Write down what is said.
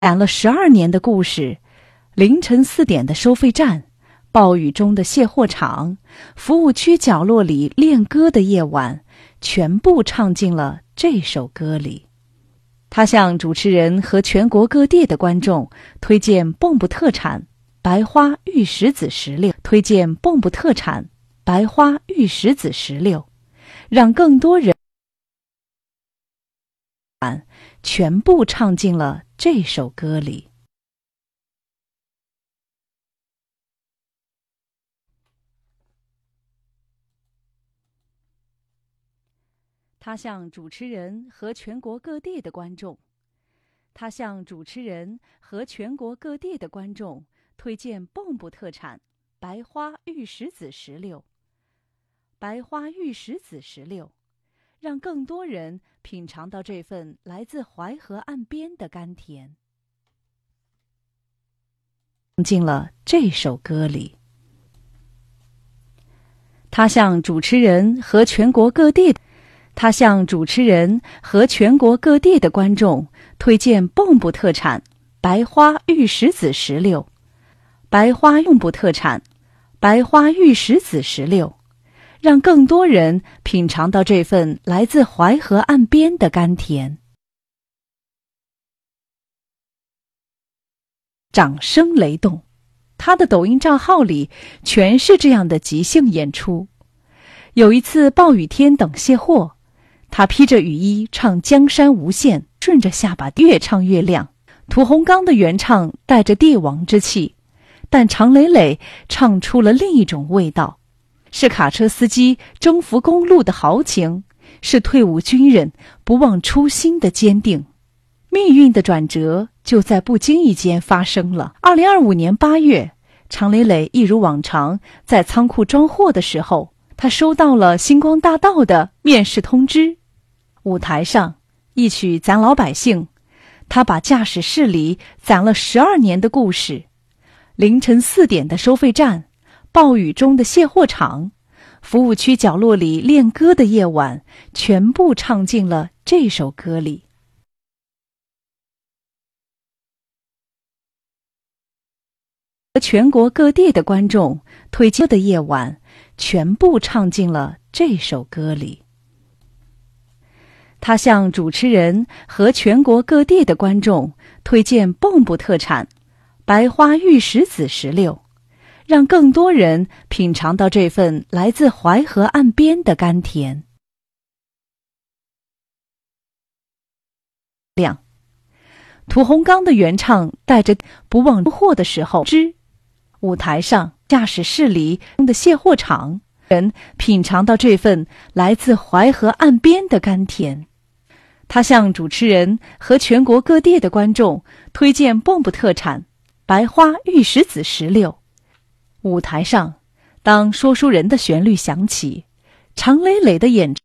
讲了12年的故事，凌晨4点的收费站，暴雨中的卸货场，服务区角落里练歌的夜晚，全部唱进了这首歌里。他向主持人和全国各地的观众推荐蚌埠特产白花玉石子石榴，推荐蚌埠特产白花玉石子石榴，让更多人全部唱进了这首歌里。他向主持人和全国各地的观众推荐蚌埠特产白花玉石子石榴，白花玉石子石榴，让更多人品尝到这份来自淮河岸边的甘甜。进了这首歌里。他向主持人和全国各地的观众推荐蚌埠特产白花玉石子石榴，蚌埠特产白花玉石子石榴，让更多人品尝到这份来自淮河岸边的甘甜。掌声雷动，他的抖音账号里全是这样的即兴演出。有一次暴雨天等卸货，他披着雨衣唱江山无限，顺着下巴越唱越亮。屠洪刚的原唱带着帝王之气，但常磊磊唱出了另一种味道，是卡车司机征服公路的豪情，是退伍军人不忘初心的坚定。命运的转折就在不经意间发生了。2025年8月，常磊磊一如往常在仓库装货的时候，他收到了星光大道的面试通知。舞台上一曲咱老百姓，他把驾驶室里攒了12年的故事，凌晨4点的收费站，暴雨中的卸货场，服务区角落里练歌的夜晚，全部唱进了这首歌里。和全国各地的观众推荐的夜晚，全部唱进了这首歌里。他向主持人和全国各地的观众推荐蚌埠特产白花玉石子石榴，让更多人品尝到这份来自淮河岸边的甘甜。屠洪刚的原唱带着不忘货的时候，舞台上驾驶室里的卸货场，人品尝到这份来自淮河岸边的甘甜。他向主持人和全国各地的观众推荐蚌埠特产白花玉石子石榴。舞台上，当说书人的旋律响起，常磊磊的演